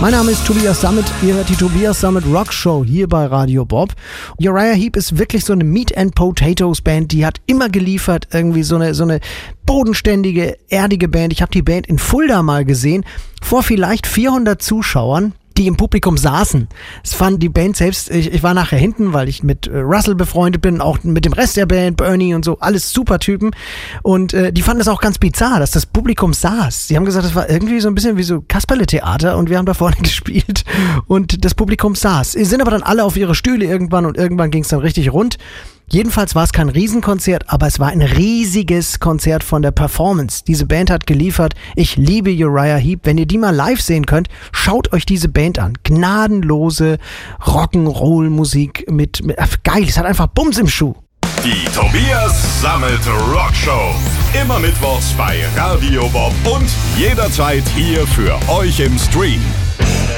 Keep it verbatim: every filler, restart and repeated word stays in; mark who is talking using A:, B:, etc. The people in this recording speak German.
A: Mein Name ist Tobias Sammet, ihr hört die Tobias Sammet Rock Show hier bei Radio Bob. Uriah Heep ist wirklich so eine Meat and Potatoes Band, die hat immer geliefert, irgendwie so eine, so eine bodenständige, erdige Band. Ich habe die Band in Fulda mal gesehen, vor vielleicht vierhundert Zuschauern, die im Publikum saßen. Es fand die Band selbst, ich, ich war nachher hinten, weil ich mit äh, Russell befreundet bin, auch mit dem Rest der Band, Bernie und so, alles super Typen. Und äh, die fanden es auch ganz bizarr, dass das Publikum saß. Die haben gesagt, das war irgendwie so ein bisschen wie so Kasperle-Theater und wir haben da vorne gespielt und das Publikum saß. Sie sind aber dann alle auf ihre Stühle irgendwann und irgendwann ging es dann richtig rund. Jedenfalls war es kein Riesenkonzert, aber es war ein riesiges Konzert von der Performance. Diese Band hat geliefert. Ich liebe Uriah Heep. Wenn ihr die mal live sehen könnt, schaut euch diese Band an. Gnadenlose Rock'n'Roll-Musik mit, mit äh, geil, es hat einfach Bums im Schuh.
B: Die Tobias Sammet Rock Show. Immer mittwochs bei Radio Bob und jederzeit hier für euch im Stream.